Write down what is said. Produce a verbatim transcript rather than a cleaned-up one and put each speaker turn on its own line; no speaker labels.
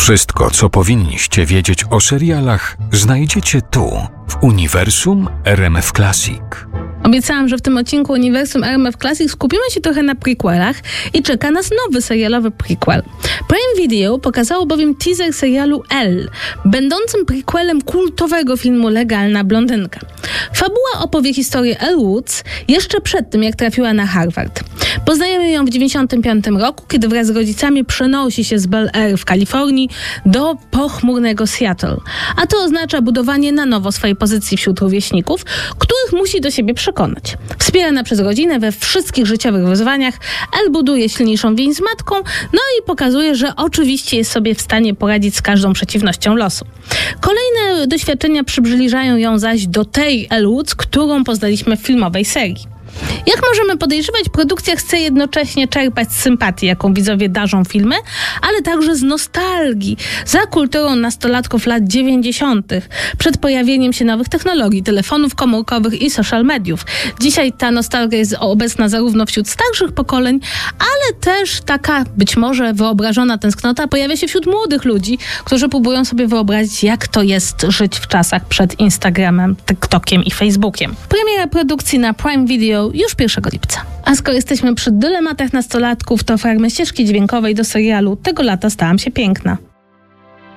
Wszystko, co powinniście wiedzieć o serialach, znajdziecie tu, w Uniwersum R M F Classic.
Obiecałam, że w tym odcinku Uniwersum R M F Classic skupimy się trochę na prequelach i czeka nas nowy serialowy prequel. Prime Video pokazało bowiem teaser serialu Elle, będącym prequelem kultowego filmu Legalna blondynka. Fabuła opowie historię Elle Woods jeszcze przed tym, jak trafiła na Harvard. Poznajemy ją w dziewięćdziesiątym piątym roku, kiedy wraz z rodzicami przenosi się z Bel Air w Kalifornii do pochmurnego Seattle. A to oznacza budowanie na nowo swojej pozycji wśród rówieśników, których musi do siebie przekonać. Wspierana przez rodzinę we wszystkich życiowych wyzwaniach, Elle buduje silniejszą więź z matką, no i pokazuje, że oczywiście jest sobie w stanie poradzić z każdą przeciwnością losu. Kolejne doświadczenia przybliżają ją zaś do tej Elle Woods, którą poznaliśmy w filmowej serii. Jak możemy podejrzewać, produkcja chce jednocześnie czerpać z sympatii, jaką widzowie darzą filmy, ale także z nostalgii za kulturą nastolatków lat dziewięćdziesiątych, przed pojawieniem się nowych technologii, telefonów komórkowych i social mediów. Dzisiaj ta nostalgia jest obecna zarówno wśród starszych pokoleń, ale też taka być może wyobrażona tęsknota pojawia się wśród młodych ludzi, którzy próbują sobie wyobrazić, jak to jest żyć w czasach przed Instagramem, TikTokiem i Facebookiem. Premiera produkcji na Prime Video już pierwszego lipca. A skoro jesteśmy przy dylematach nastolatków, to fragment ścieżki dźwiękowej do serialu Tego lata stałam się piękna.